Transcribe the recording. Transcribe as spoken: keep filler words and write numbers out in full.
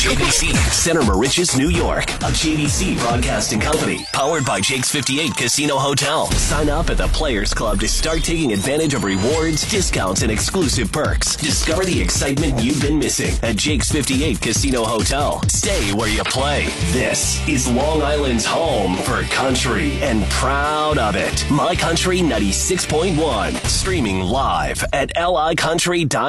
J V C, Center Moriches, New York. A J V C broadcasting company. Powered by Jake's fifty-eight Casino Hotel. Sign up at the Players Club to start taking advantage of rewards, discounts, and exclusive perks. Discover the excitement you've been missing at Jake's fifty-eight Casino Hotel. Stay where you play. This is Long Island's home for country, and proud of it. My Country ninety-six point one. Streaming live at L I country dot com.